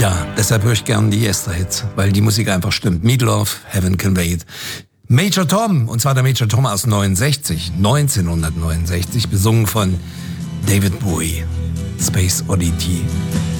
Ja, deshalb höre ich gern die Esther-Hits, weil die Musik einfach stimmt. Meatloaf, Heaven Can Wait. Major Tom, und zwar der Major Tom aus 1969, besungen von David Bowie, Space Oddity.